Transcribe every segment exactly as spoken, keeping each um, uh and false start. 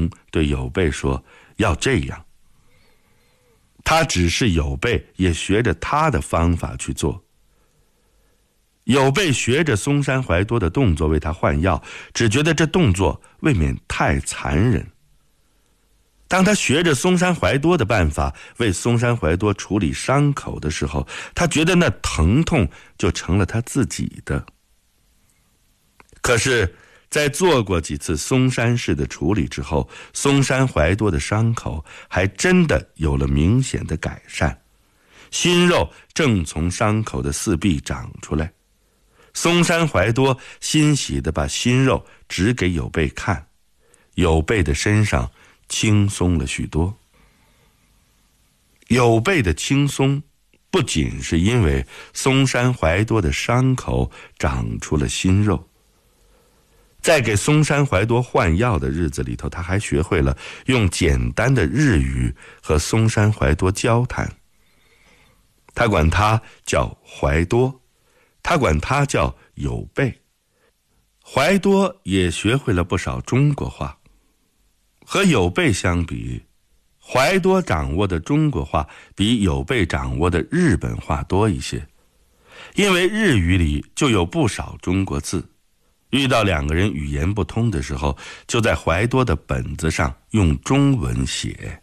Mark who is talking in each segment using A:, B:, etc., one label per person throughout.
A: 同对有备说要这样。他指示有备也学着他的方法去做。有备学着嵩山怀多的动作为他换药，只觉得这动作未免太残忍。当他学着嵩山怀多的办法为嵩山怀多处理伤口的时候，他觉得那疼痛就成了他自己的。可是在做过几次嵩山式的处理之后，嵩山怀多的伤口还真的有了明显的改善，新肉正从伤口的四壁长出来。嵩山怀多欣喜地把新肉指给有备看，有备的身上轻松了许多。有备的轻松不仅是因为嵩山怀多的伤口长出了新肉，在给嵩山怀多换药的日子里头，他还学会了用简单的日语和嵩山怀多交谈。他管他叫怀多，他管他叫有备。怀多也学会了不少中国话。和有备相比，怀多掌握的中国话比有备掌握的日本话多一些，因为日语里就有不少中国字，遇到两个人语言不通的时候，就在怀多的本子上用中文写。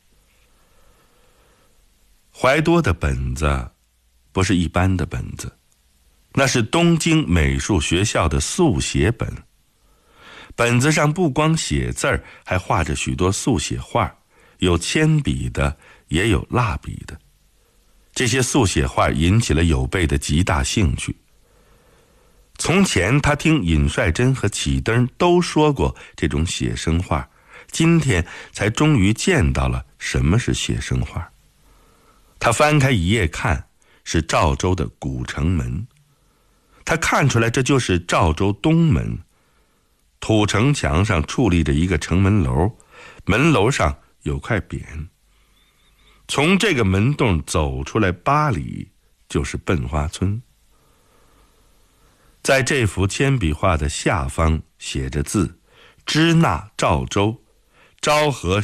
A: 怀多的本子不是一般的本子，那是东京美术学校的速写本。本子上不光写字儿，还画着许多速写画，有铅笔的，也有蜡笔的。这些速写画引起了有备的极大兴趣。从前他听尹率真和启登都说过这种写生画，今天才终于见到了什么是写生画。他翻开一页看，是赵州的古城门。他看出来这就是赵州东门。土城墙上矗立着一个城门楼，门楼上有块匾。从这个门洞走出来八里，就是笨花村。在这幅铅笔画的下方写着字：支那赵州，昭和